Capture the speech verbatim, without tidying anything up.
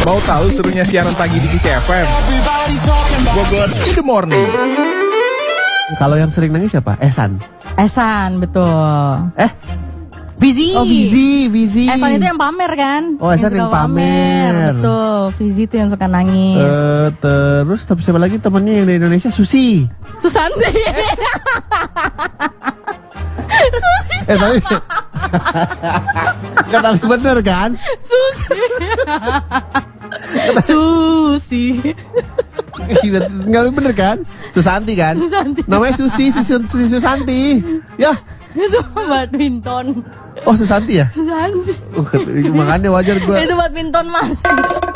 Mau tahu serunya siaran pagi di Kiss F M? Bogor in the morning. Kalau yang sering nangis siapa? Ehsan. Ehsan, betul. Eh? Vizi. Oh, Vizi, Vizi. Ehsan itu yang pamer kan? Oh, Ehsan yang, yang pamer. Betul. Vizi itu yang suka nangis. Uh, terus tapi siapa lagi temennya yang dari Indonesia? Susi. Susanti. Susi Eh tapi Gak tapi bener kan? Susi. Susi. Gak bener kan? Susanti kan? Susanti. Namanya Susi, Susi, Susi Susanti. Ya. Itu badminton. Oh Susanti ya? Susanti. Uh, makanya wajar gue. Itu badminton mas.